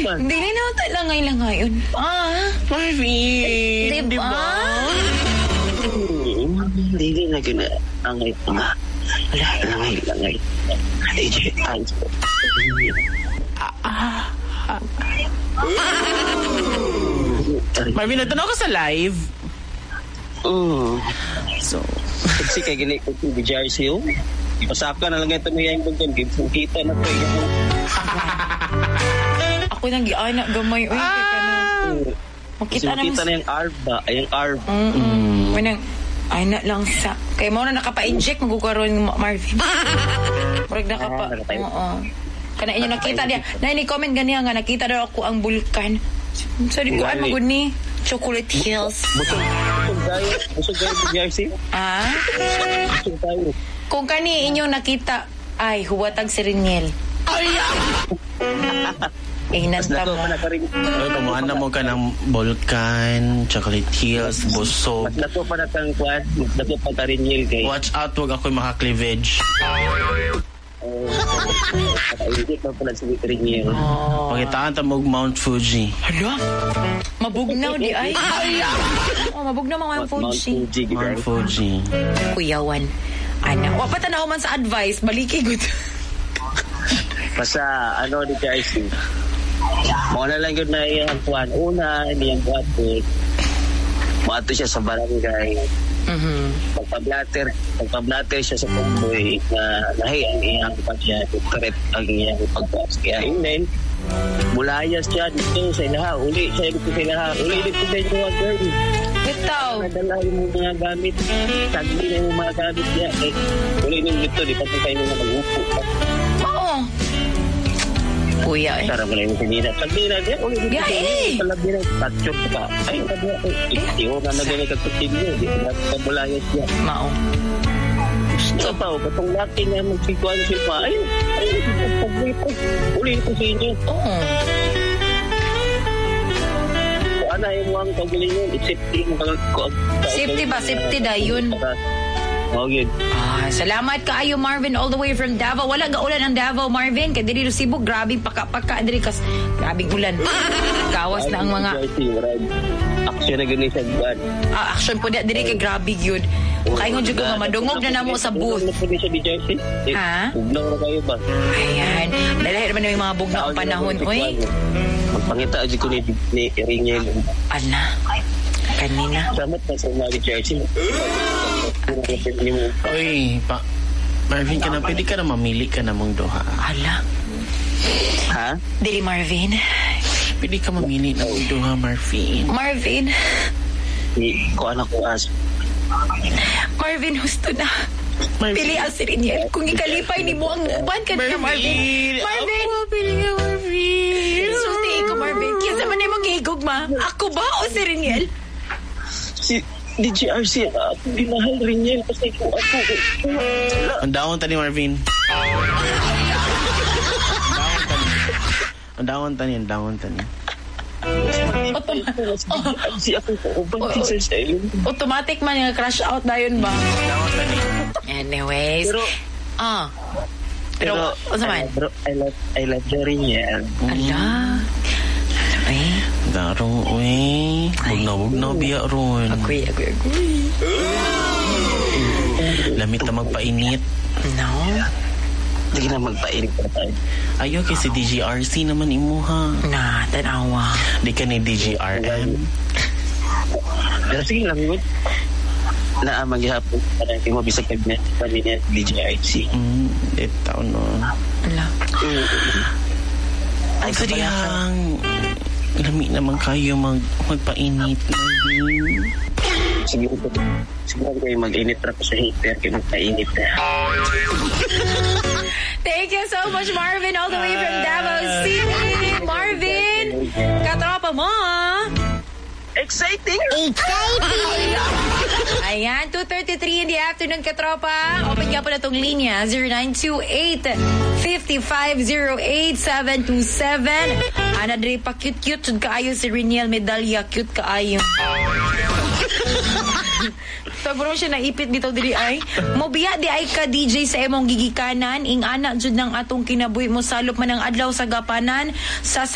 ba? Hindi na langay-langay yun pa. Marvin, di ba? Hindi na ginangay pa nga. Langay. DJ Ice. Marvin, natanong ka sa live? So, kasi kay gini ko si BJRC yun. Ipasaka na lang ito mo yung doon. Kita na ito yung... Ako nang giana gamay. Uy, makita na yung arba. Yung arba. Manang, ay na lang sa... Kaya mo na nakapa-inject, magkukaroon ng Marvin. Parang nakapa... Oo. Kana inyo nakita niya. Na ini-comment ganiya nga, nakita daw ako ang bulkan. Sorry ko, ay magod ni Chocolate Hills. Busog tayo BJRC? Busog tayo. Kung kani inyong nakita, ay, huwatag si Riniel. Nanta mo. Ay, pamuhan na mo ka ng Vulcan, Chocolate Hills, Busog. Mas nato pa na kang kwan. Mas nato pa ka Riniel kay... Watch out, wag ako'y maka-cleavage. Hindi ka pala si Riniel. Pakitaan ta mo Mount Fuji. Hala? Mabugnaw di ay? Mabugnaw mga Mount Fuji. Mount Fuji. Kuyawan. Ana, wa pa tanaw man sa advice, baliki gud. Basta ano di guys. Mo na lang yun na yung kuwan. Una, hindi yung kuwan. Maato siya sa barangay. Pagpablatter siya sa pagboy na nahi ang iyang pagsiya, correct ang iyang pagbuas. Kaya then, mulayas siya dito sa ilaha. Uli siya dito sa ilaha. Uli dito sa ilaha, girl. Bitaw. Nadala yung mga gamit. Sagli na yung mga gamit niya. Uli nung dito, di pa ito kayo nga mag-upo. Oo. Kuya Tara mo na yung kanina. Sagli na niya. Uli dito sa ilaha. Palagi na. Tatsyok ka. Ay, sabi ako. Iyon na nagay kagpagtig niya. Di ba mulayas siya. Mao. Gusto pa. Katong laki na magsituan siya pa. Ay, uli ito sa inyo. Oo. Ano yung mga kagiling yun? Safety ba? Safety da yun. Okay. Salamat kaayo Marvin all the way from Davao. Wala ga ulan ang Davao Marvin. Kaya diri Cebu, grabing paka-paka diri kas grabing ulan. Kawas na ang mga action na ganun sa buwan. Action po diri kay grabe yun. Kaingon jud ko nga madungog na namo sa booth. Ha? Bugnaw na kayo ba? Ayan. Dahil naman yung mga bugnaw ang panahon. Uy. Magpangita aja ko ni Ringel. Ana. Kanina. Salamat na sa mga Jersey. Uy, Marvin ka na, pwede ka na mamili ka na mong duha. Ala. Ha? Dili Marvin. Pwede ka mamili na mong duha, Marvin. Marvin. Ko anak ko as. Marvin, husto na. Pili ang Riniel. Kung ikalipay ni mo ang uban ka na, Marvin. Marvin! Pili nga, Marvin. Sulti ko, Marvin. Kaya naman ay manghigog, ma. Ako ba o si Riniel? Si DJRC, ako ginahal Riniel kasi ko ako. Ang dawon tani, Marvin. Ang dawon tani. Automatic man yung crash out na yun ba? Anyways. Pero I love Riniel. Ala. Ay. Darong, uy. Huwag na biya ron. Agoy. Lamit na magpainit. No. Hindi na magpainit pa tayo. Ayaw kasi DGRC naman imuha. Na, tanawa. Di ka ni DGRM. Pero sige lang yun. Maghihapon para hindi mo bisag kami niya DJRC. Ito, no. Ala. Ay, sariyang. Lami naman kayo magpainit. Siguro kayo mag-init ako sa hater kayo magpainit na. Thank you so much, Marvin, all the way from Davao City. Marvin, katropa mo. Exciting! Ayan, 2:33 in the afternoon, katropa. Open nga po na itong linya, 0928-5508-727. Ana, dre pa cute-cute. Sud kaayo si Riniel Medalya. Cute kaayo. Taguro siya naipit dito diri ay. Mobiya di ay ka DJ sa emong gigikanan. Ing anak jud ng atong kinabuhi mo salop man ang adlaw sa gapanan. Sa